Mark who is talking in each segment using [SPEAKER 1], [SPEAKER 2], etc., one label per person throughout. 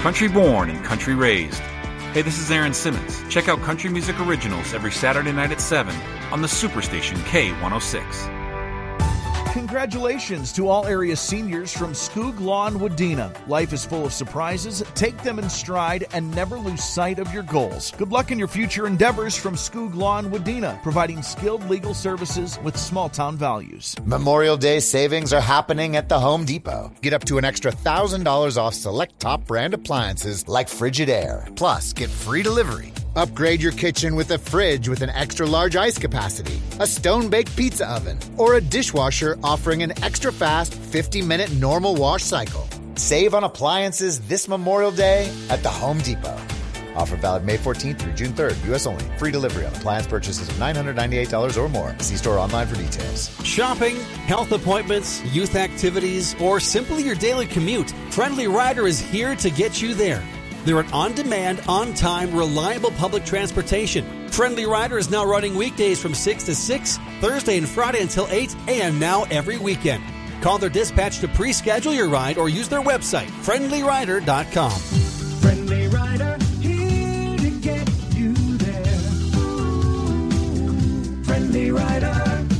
[SPEAKER 1] Country born and country raised. Hey, this is Aaron Simmons. Check out Country Music Originals every Saturday night at 7 on the Superstation K106.
[SPEAKER 2] Congratulations to all area seniors from Skoog Lawn Wadena. Life is full of surprises. Take them in stride and never lose sight of your goals. Good luck in your future endeavors from Skoog Lawn Wadena, providing skilled legal services with small town values.
[SPEAKER 3] Memorial Day savings are happening at the Home Depot. Get up to an extra $1,000 off select top brand appliances like Frigidaire. Plus, get free delivery. Upgrade your kitchen with a fridge with an extra large ice capacity, a stone-baked pizza oven, or a dishwasher offering an extra fast 50-minute normal wash cycle. Save on appliances this Memorial Day at the Home Depot. Offer valid May 14th through June 3rd. U.S. only. Free delivery on appliance purchases of $998 or more. See store online for details.
[SPEAKER 4] Shopping, health appointments, youth activities, or simply your daily commute, Friendly Rider is here to get you there. They're an on-demand, on-time, reliable public transportation. Friendly Rider is now running weekdays from 6 to 6, Thursday and Friday until 8, and now every weekend. Call their dispatch to pre-schedule your ride or use their website, friendlyrider.com.
[SPEAKER 5] Friendly Rider, here to get you there. Friendly Rider.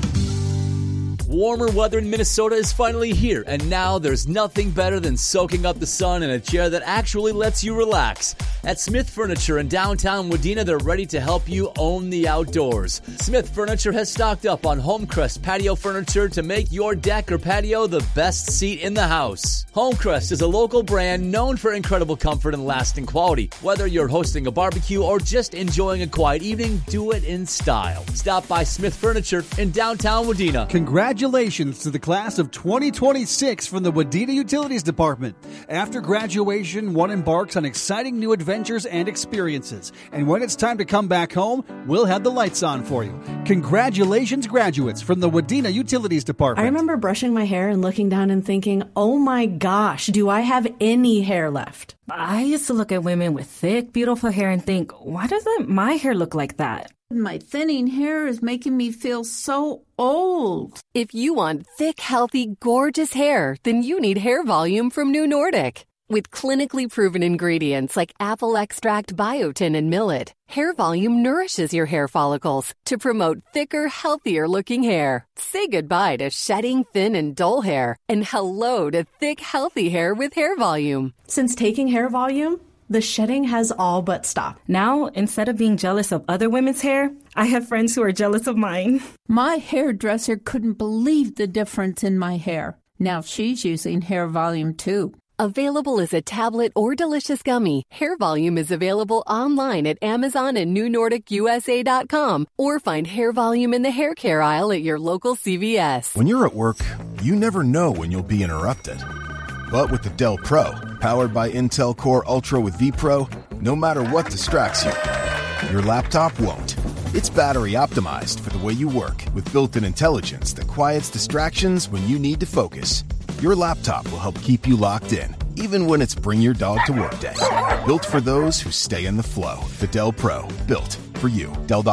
[SPEAKER 6] Warmer weather in Minnesota is finally here, and now there's nothing better than soaking up the sun in a chair that actually lets you relax. At Smith Furniture in downtown Wadena, they're ready to help you own the outdoors. Smith Furniture has stocked up on Homecrest patio furniture to make your deck or patio the best seat in the house. Homecrest is a local brand known for incredible comfort and lasting quality. Whether you're hosting a barbecue or just enjoying a quiet evening, do it in style. Stop by Smith Furniture in downtown Wadena.
[SPEAKER 7] Congratulations to the class of 2026 from the Wadena Utilities Department. After graduation, one embarks on exciting new adventures and experiences. And when it's time to come back home, we'll have the lights on for you. Congratulations, graduates from the Wadena Utilities Department.
[SPEAKER 8] I remember brushing my hair and looking down and thinking, oh my gosh, do I have any hair left?
[SPEAKER 9] I used to look at women with thick, beautiful hair and think, why doesn't my hair look like that?
[SPEAKER 10] My thinning hair is making me feel so old.
[SPEAKER 11] If you want thick, healthy, gorgeous hair, then you need Hair Volume from New Nordic. With clinically proven ingredients like apple extract, biotin, and millet, Hair Volume nourishes your hair follicles to promote thicker, healthier-looking hair. Say goodbye to shedding, thin, and dull hair, and hello to thick, healthy hair with Hair Volume.
[SPEAKER 8] Since taking Hair Volume, the shedding has all but stopped.
[SPEAKER 9] Now, instead of being jealous of other women's hair, I have friends who are jealous of mine.
[SPEAKER 10] My hairdresser couldn't believe the difference in my hair. Now she's using Hair Volume too.
[SPEAKER 11] Available as a tablet or delicious gummy, Hair Volume is available online at Amazon and NewNordicUSA.com, or find Hair Volume in the hair care aisle at your local CVS.
[SPEAKER 12] When you're at work, you never know when you'll be interrupted. But with the Dell Pro, powered by Intel Core Ultra with vPro, no matter what distracts you, your laptop won't. It's battery optimized for the way you work, with built-in intelligence that quiets distractions when you need to focus. Your laptop will help keep you locked in, even when it's bring your dog to work day. Built for those who stay in the flow. The Dell Pro, built for you.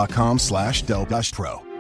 [SPEAKER 12] Dell.com/Dell-Pro.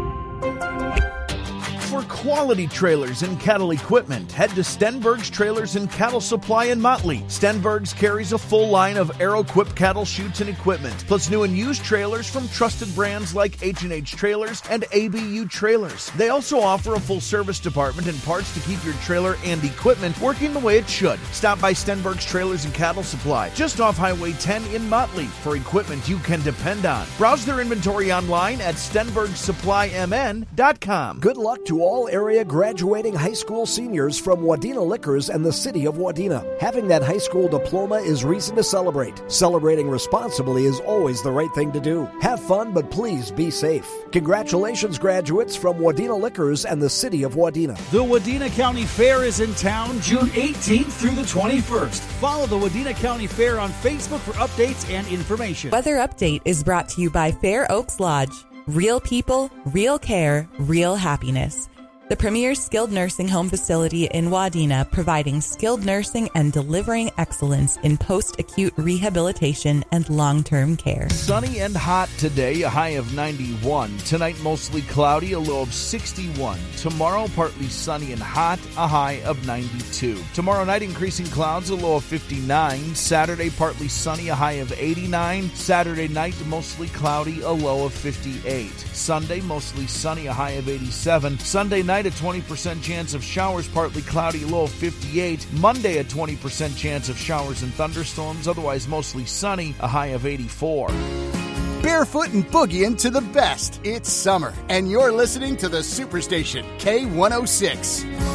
[SPEAKER 2] For quality trailers and cattle equipment, head to Stenberg's Trailers and Cattle Supply in Motley. Stenberg's carries a full line of Aero-equipped cattle chutes and equipment, plus new and used trailers from trusted brands like H&H Trailers and ABU Trailers. They also offer a full service department and parts to keep your trailer and equipment working the way it should. Stop by Stenberg's Trailers and Cattle Supply, just off Highway 10 in Motley, for equipment you can depend on. Browse their inventory online at StenbergSupplyMN.com.
[SPEAKER 13] Good luck to all area graduating high school seniors from Wadena Liquors and the city of Wadena. Having that high school diploma is reason to celebrate. Celebrating responsibly is always the right thing to do. Have fun, but please be safe. Congratulations, graduates from Wadena Liquors and the city of Wadena.
[SPEAKER 7] The Wadena County Fair is in town June 18th through the 21st. Follow the Wadena County Fair on Facebook for updates and information.
[SPEAKER 14] Weather Update is brought to you by Fair Oaks Lodge. Real people, real care, real happiness. The premier skilled nursing home facility in Wadena, providing skilled nursing and delivering excellence in post-acute rehabilitation and long-term care.
[SPEAKER 2] Sunny and hot today, a high of 91. Tonight, mostly cloudy, a low of 61. Tomorrow, partly sunny and hot, a high of 92. Tomorrow night, increasing clouds, a low of 59. Saturday, partly sunny, a high of 89. Saturday night, mostly cloudy, a low of 58. Sunday, mostly sunny, a high of 87. Sunday night, a 20% chance of showers, partly cloudy, low of 58. Monday, a 20% chance of showers and thunderstorms, otherwise mostly sunny, a high of 84.
[SPEAKER 15] Barefoot and boogieing to the best. It's summer, and you're listening to the Superstation, K106.